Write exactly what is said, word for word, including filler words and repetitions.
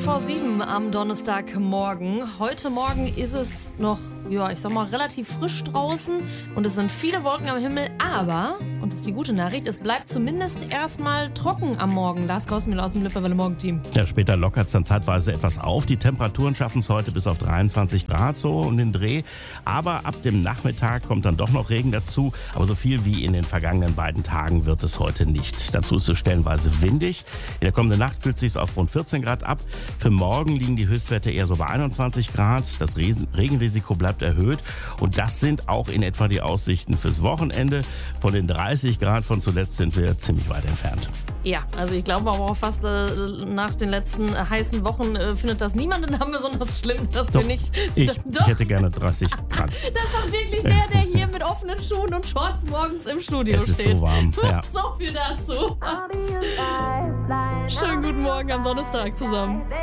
vor sieben am Donnerstagmorgen. Heute Morgen ist es noch, ja, ich sag mal, relativ frisch draußen und es sind viele Wolken am Himmel, aber, und das ist die gute Nachricht, es bleibt zumindest erstmal trocken am Morgen. Lars Kosmil aus dem Lippewelle Morgenteam. Ja, später lockert es dann zeitweise etwas auf. Die Temperaturen schaffen es heute bis auf dreiundzwanzig Grad so um den Dreh. Aber ab dem Nachmittag kommt dann doch noch Regen dazu. Aber so viel wie in den vergangenen beiden Tagen wird es heute nicht. Dazu ist es stellenweise windig. In der kommenden Nacht kühlt es sich auf rund vierzehn Grad ab. Für morgen liegen die Höchstwerte eher so bei einundzwanzig Grad. Das Regenrisiko bleibt erhöht. Und das sind auch in etwa die Aussichten fürs Wochenende. Von den dreißig Grad von zuletzt sind wir ziemlich weit entfernt. Ja, also ich glaube aber auch fast äh, nach den letzten äh, heißen Wochen äh, findet das niemanden dann besonders schlimm, dass Doch, wir nicht... Ich, D- ich hätte gerne dreißig Grad. Das ist doch wirklich der, der hier mit offenen Schuhen und Shorts morgens im Studio Es ist steht. so warm. Ja. So viel dazu. Schönen guten Morgen am Donnerstag zusammen.